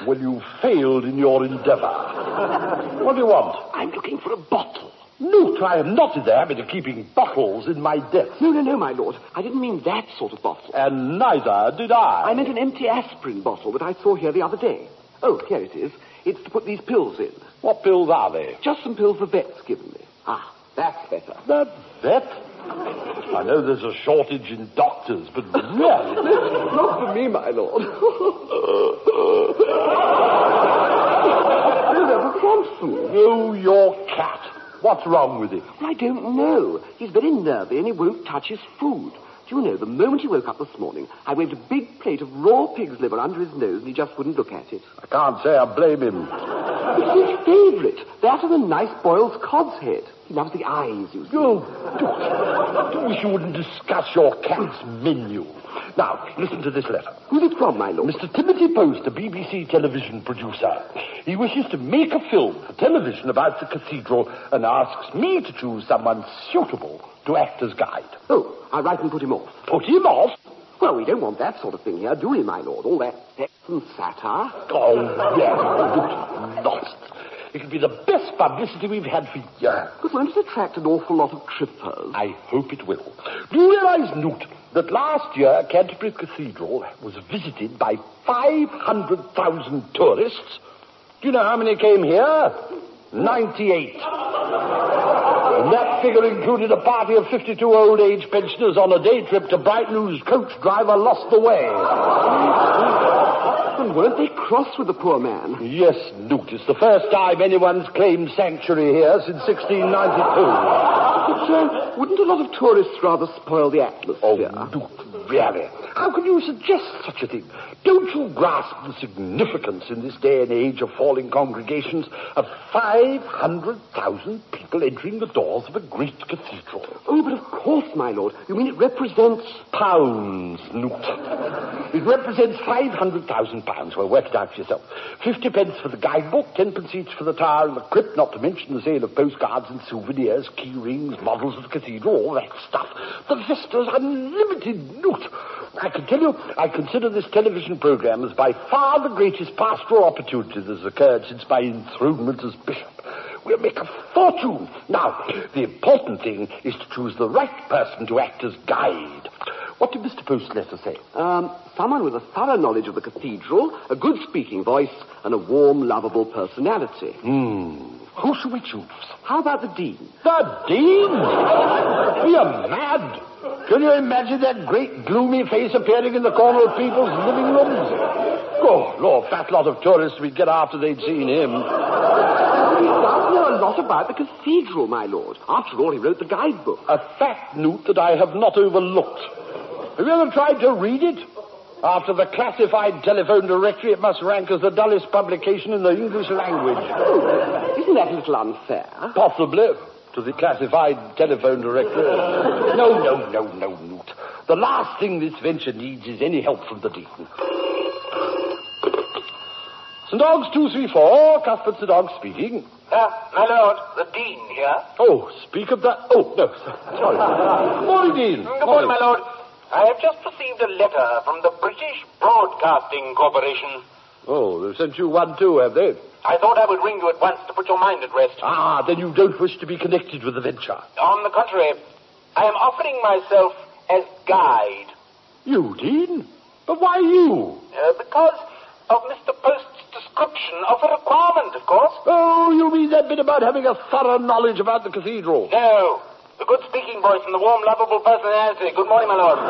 Well, you failed in your endeavour. What do you want? I'm looking for a bottle. Newt, I am not in the habit of keeping bottles in my desk. No, my lord. I didn't mean that sort of bottle. And neither did I. I meant an empty aspirin bottle that I saw here the other day. Oh, here it is. It's to put these pills in. What pills are they? Just some pills the vet's given me. Ah, that's better. The vet? I know there's a shortage in doctors, but really... Not for me, my lord. Thompson. Oh, your cat. What's wrong with him? I don't know. He's very nervy and he won't touch his food. Do you know, the moment he woke up this morning, I waved a big plate of raw pig's liver under his nose and he just wouldn't look at it. I can't say I blame him. It's his favourite. That and a nice boiled cod's head. He loves the eyes, you see. Oh, I wish you wouldn't discuss your cat's menu. Now, listen to this letter. Who's it from, my lord? Mr. Timothy Post, a BBC television producer. He wishes to make a film for television about the cathedral and asks me to choose someone suitable to act as guide. Oh, I'll write and put him off. Put him off? Well, we don't want that sort of thing here, do we, my lord? All that sex and satire. Oh, yes. Nonsense. It could be the best publicity we've had for years. But won't it attract an awful lot of trippers? I hope it will. Do you realize, Newt, that last year Canterbury Cathedral was visited by 500,000 tourists? Do you know how many came here? 98. And that figure included a party of 52 old-age pensioners on a day trip to Brighton whose coach driver lost the way. And weren't they cross with the poor man? Yes, Newt. It's the first time anyone's claimed sanctuary here since 1692. But, wouldn't a lot of tourists rather spoil the atmosphere? Oh, Newt, really? How can you suggest such a thing? Don't you grasp the significance in this day and age of falling congregations of 500,000 people entering the doors of a great cathedral? Oh, but of course, my lord. You mean it represents... Pounds, Newt. It represents 500,000 pounds. Well, work it out for yourself. 50 pence for the guidebook, 10 pence each for the tower and the crypt, not to mention the sale of postcards and souvenirs, key rings, models of the cathedral, all that stuff. The vista's unlimited, Newt. I can tell you, I consider this television program as by far the greatest pastoral opportunity that has occurred since my enthronement as bishop. We'll make a fortune. Now, the important thing is to choose the right person to act as guide. What did Mr. Post's letter say? Someone with a thorough knowledge of the cathedral, a good speaking voice, and a warm, lovable personality. Who should we choose? How about the dean? The dean? We are mad. Can you imagine that great gloomy face appearing in the corner of people's living rooms? Oh, Lord, fat lot of tourists we'd get after they'd seen him. He does know a lot about the cathedral, my lord. After all, he wrote the guidebook. A fact, Newt, that I have not overlooked. Have you ever tried to read it? After the classified telephone directory, it must rank as the dullest publication in the English language. Oh, isn't that a little unfair? Possibly. To the classified telephone directory. No, Newt. The last thing this venture needs is any help from the dean. St. Dogs 234, Cuthbert St. Dogs speaking. My lord, the dean here. Oh, speak of that. Oh, no, sorry. Good morning, Dean. Good morning, my lord. I have just received a letter from the British Broadcasting Corporation. Oh, they've sent you one too, have they? I thought I would ring you at once to put your mind at rest. Ah, then you don't wish to be connected with the venture. On the contrary, I am offering myself as guide. You, Dean? But why you? Because of Mr. Post's description of a requirement, of course. Oh, you mean that bit about having a thorough knowledge about the cathedral? No. The good speaking voice and the warm, lovable personality. Good morning, my lord.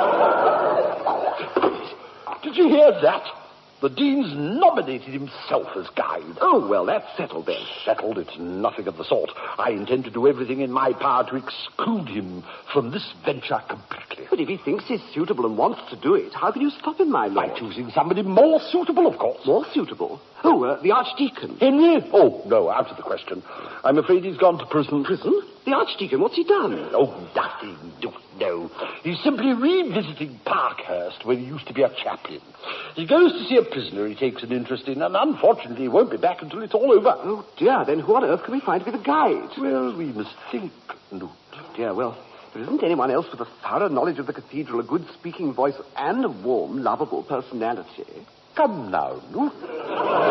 Did you hear that? The dean's nominated himself as guide. Oh, well, that's settled then. Settled? It's nothing of the sort. I intend to do everything in my power to exclude him from this venture completely. But if he thinks he's suitable and wants to do it, how can you stop him, my lord? By choosing somebody more suitable, of course. More suitable? Oh, the Archdeacon. Henry? Oh, no, out of the question. I'm afraid he's gone to prison. Prison? The Archdeacon, what's he done? Oh, nothing. No. He's simply revisiting Parkhurst, where he used to be a chaplain. He goes to see a prisoner he takes an interest in, and unfortunately he won't be back until it's all over. Oh, dear. Then who on earth can we find to be the guide? Well, we must think, Newt. Dear, well, there isn't anyone else with a thorough knowledge of the cathedral, a good speaking voice, and a warm, lovable personality. Come now, Newt.